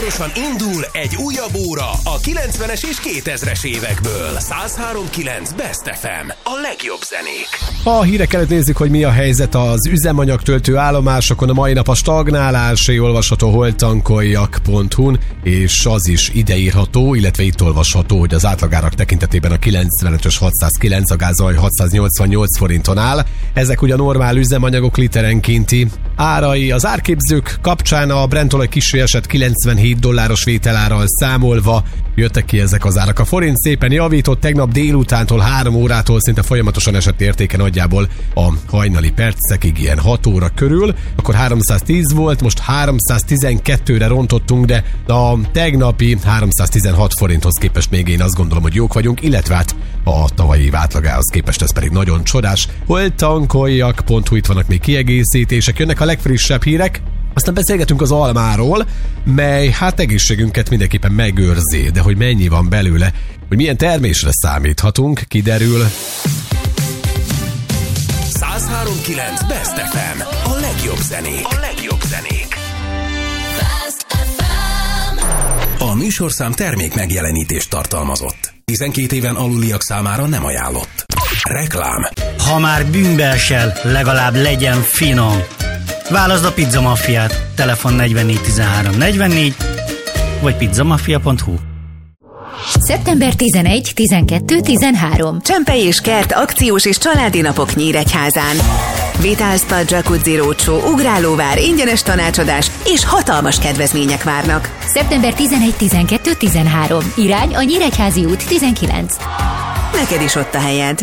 Hamarosan indul egy újabb óra a 90-es és 2000-es évekből. 103.9 Best FM. A legjobb zenék. A hírek előtt nézzük, hogy mi a helyzet az üzemanyagtöltő állomásokon. A mai nap a stagnálás olvasható holtankoljak.hu-n, és az is ideírható, illetve itt olvasható, hogy az átlagárak tekintetében a 95-ös 609, a gázolaj 688 forinton áll. Ezek ugye normál üzemanyagok literenkénti árai. Az árképzők kapcsán a Brent olaj kissé esett $97 vételárral számolva. Jöttek ki ezek az árak. A forint szépen javított, tegnap délutántól 3 órától szinte folyamatosan esett értéke nagyjából a hajnali percekig, ilyen 6 óra körül. Akkor 310 volt, most 312-re rontottunk, de a tegnapi 316 forinthoz képest még én azt gondolom, hogy jók vagyunk, illetve hát a tavalyi év átlagához képest ez pedig nagyon csodás. Holtankoljak.hu, itt vannak még kiegészítések, jönnek a legfrissebb hírek. Aztán beszélgetünk az almáról, mely hát egészségünket mindenképpen megőrzi, de hogy mennyi van belőle, hogy milyen termésre számíthatunk, kiderül. 103.9 Best FM. A legjobb zenék. A legjobb zenék. Best FM. A műsorszám termék megjelenítést tartalmazott. 12 éven aluliak számára nem ajánlott. Reklám. Ha már bűnbe esel, legalább legyen finom. Válaszd a Pizza Maffiát. Telefon 44 13 44 vagy pizzamafia.hu. Szeptember 11, 12, 13. Csempei és Kert akciós és családi napok Nyíregyházán. Vitál Spa, Jacuzzi Roadshow, ugrálóvár, ingyenes tanácsadás és hatalmas kedvezmények várnak. Szeptember 11, 12, 13. Irány a Nyíregyházi út 19. Neked is ott a helyed.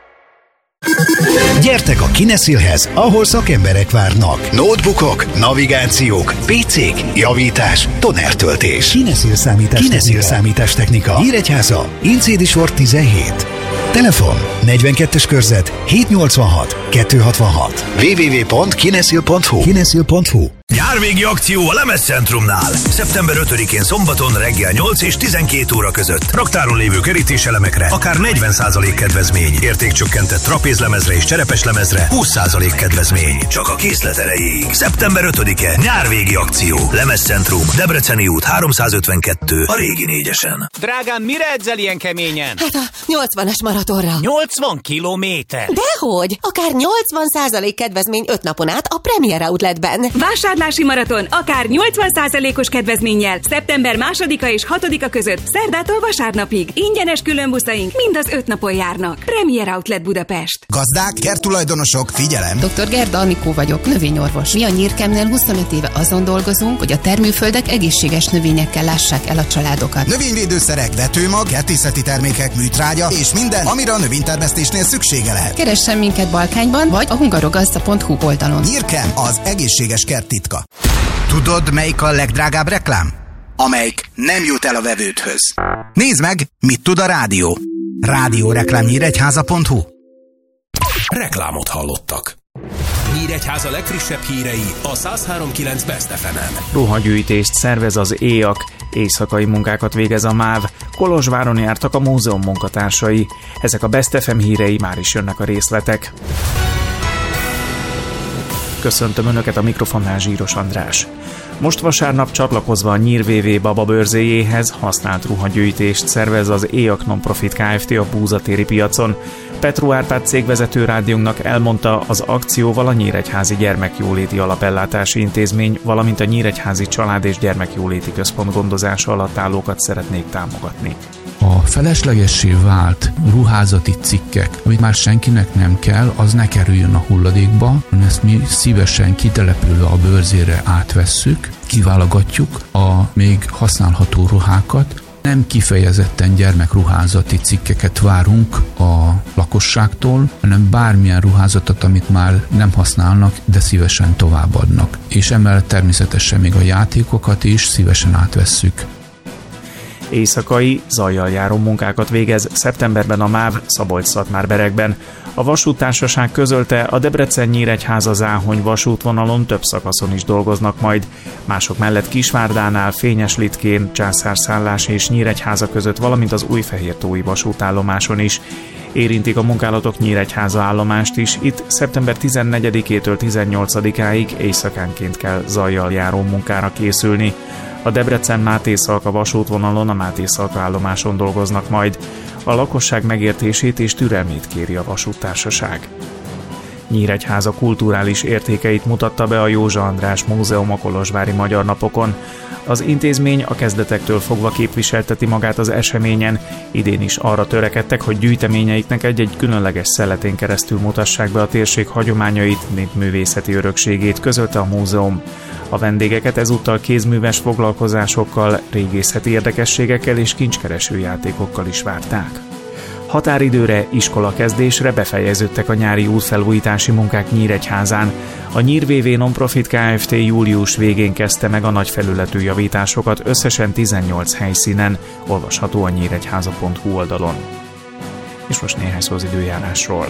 Gyertek a Kinesilhez, ahol szakemberek várnak. Notebookok, navigációk, PC-k, javítás, tonertöltés. Kinesil számítástechnika. Nyíregyháza, Incédi sor 17. Telefon 42-es körzet 786 266. www.kinesil.hu. Nyárvégi akció a Lemezcentrumnál. Szeptember 5-én szombaton reggel 8 és 12 óra között. Raktáron lévő kerítéselemekre akár 40% kedvezmény. Értékcsökkentett trapézlemezre és cserepeslemezre 20% kedvezmény. Csak a készlet erejéig. Szeptember 5-e nyárvégi akció. Lemezcentrum, Debreceni út 352, a régi 4-esen. Drágám, mire edzel ilyen keményen? Hát a 80-as maratonra. 80 kilométer? Dehogy! Akár 80% kedvezmény 5 napon át a Premier Outletben. Vásárlási maraton akár 80%-os kedvezménnyel szeptember 2-a és 6-a között szerdától vasárnapig. Ingyenes különbuszaink mind az 5 napon járnak. Premier Outlet Budapest. Gazdák, kerttulajdonosok, figyelem! Dr. Gerda Anikó vagyok, növényorvos. Mi a Nyírkemnél 25 éve azon dolgozunk, hogy a termőföldek egészséges növényekkel lássák el a családokat. Növényvédőszerek, vetőmag, kertészeti termékek, műtrágya és minden, amire a növénytermesztésnél szüksége lehet. Keressen minket Balkányban, vagy a hungarogazda.hu oldalon. Nyírkem, az egészséges kert titka. Tudod, melyik a legdrágább reklám? Amelyik nem jut el a vevődhöz. Nézd meg, mit tud a rádió. Rádióreklámnyíregyháza.hu. Reklámot hallottak. Nyíregyháza legfrissebb hírei a 103.9 Best FM-en. Ruhagyűjtést szervez az ÉAK, éjszakai munkákat végez a MÁV, Kolozsváron jártak a múzeum munkatársai. Ezek a Best FM hírei, már is jönnek a részletek. Köszöntöm Önöket, a mikrofonnál Zsíros András. Most vasárnap csatlakozva a Nyír VV Baba bőrzéjéhez használt ruhagyűjtést szervez az ÉAK Nonprofit Kft. A Búzatéri piacon. Petru Árpád cégvezető rádiónknak elmondta, az akcióval a Nyíregyházi Gyermekjóléti Alapellátási Intézmény, valamint a Nyíregyházi Család- és Gyermekjóléti Központ gondozása alatt állókat szeretnék támogatni. A feleslegessé vált ruházati cikkek, amit már senkinek nem kell, az ne kerüljön a hulladékba, ezt mi szívesen kitelepülve a bőrzére átvesszük, kiválogatjuk a még használható ruhákat. Nem kifejezetten gyermekruházati cikkeket várunk a lakosságtól, hanem bármilyen ruházatot, amit már nem használnak, de szívesen továbbadnak. És emellett természetesen még a játékokat is szívesen átvesszük. Éjszakai, zajjal járó munkákat végez szeptemberben a MÁV Szabolcs-Szatmár-Berekben. A vasúttársaság közölte, a Debrecen-Nyíregyháza-Záhony vasútvonalon több szakaszon is dolgoznak majd. Mások mellett Kisvárdánál, Fényeslitkén, Császárszállás és Nyíregyháza között, valamint az Újfehértói vasútállomáson is. Érintik a munkálatok Nyíregyháza állomást is, itt szeptember 14-től 18-áig éjszakánként kell zajjal járó munkára készülni. A Debrecen-Máté-Szalka vasútvonalon a Máté-Szalka állomáson dolgoznak majd. A lakosság megértését és türelmét kéri a vasúttársaság. Nyíregyháza kulturális értékeit mutatta be a Józsa András Múzeum a kolozsvári Magyar Napokon. Az intézmény a kezdetektől fogva képviselteti magát az eseményen, idén is arra törekedtek, hogy gyűjteményeiknek egy-egy különleges szeletén keresztül mutassák be a térség hagyományait, népművészeti örökségét, közölte a múzeum. A vendégeket ezúttal kézműves foglalkozásokkal, régészeti érdekességekkel és kincskereső játékokkal is várták. Határidőre, iskolakezdésre befejeződtek a nyári útfelújítási munkák Nyíregyházán. A Nyír VV Nonprofit Kft. Július végén kezdte meg a nagyfelületű javításokat összesen 18 helyszínen, olvasható a nyíregyháza.hu oldalon. És most néhány szó az időjárásról.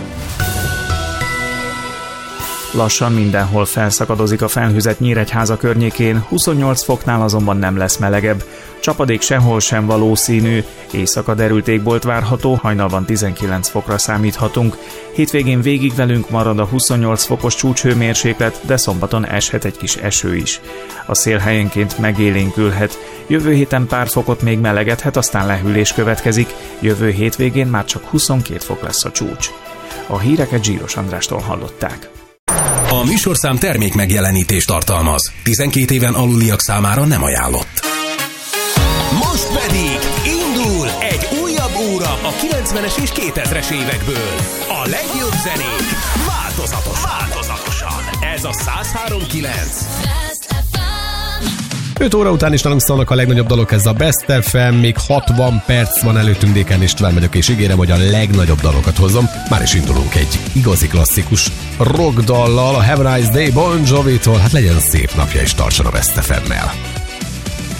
Lassan mindenhol felszakadozik a felhőzet Nyíregyháza környékén, 28 foknál azonban nem lesz melegebb. Csapadék sehol sem valószínű, éjszaka derült égbolt várható, hajnalban 19 fokra számíthatunk. Hétvégén végig velünk marad a 28 fokos csúcshőmérséklet, de szombaton eshet egy kis eső is. A szél helyenként megélénkülhet. Jövő héten pár fokot még melegedhet, aztán lehűlés következik, jövő hétvégén már csak 22 fok lesz a csúcs. A híreket Zsíros Andrástól hallották. A műsorszám termék megjelenítést tartalmaz. 12 éven aluliak számára nem ajánlott. Most pedig indul egy újabb óra a 90-es és 2000-es évekből. A legjobb zenék változatosan. Ez a 103.9. 5 óra után is nálunk szólnak a legnagyobb dalok, ez a Best FM, még 60 perc van előttünk, Dékán István vagyok, és ígérem, hogy a legnagyobb dalokat hozom. Már is indulunk egy igazi klasszikus rock dallal, a Have a Nice Day Bon Jovi-tól, hát legyen szép napja, és tartson a Best FM-mel.